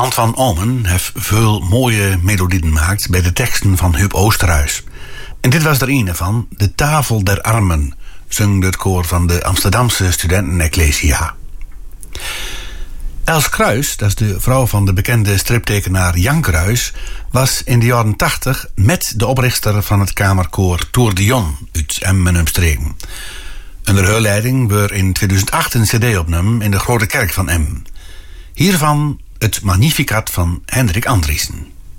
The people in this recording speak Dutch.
Antoine Omen heeft veel mooie melodieën gemaakt bij de teksten van Huub Oosterhuis. En dit was er een van, De Tafel der Armen, zong het koor van de Amsterdamse Studenten-Ecclesia. Els Kruis, dat is de vrouw van de bekende striptekenaar Jan Kruis, was in de jaren 80 met de oprichter van het kamerkoor Tour de Jon uit Emmen en omstreken. Onder haar leiding werd in 2008 een cd opgenomen in de Grote Kerk van Emmen. Hiervan het Magnificat van Hendrik Andriessen.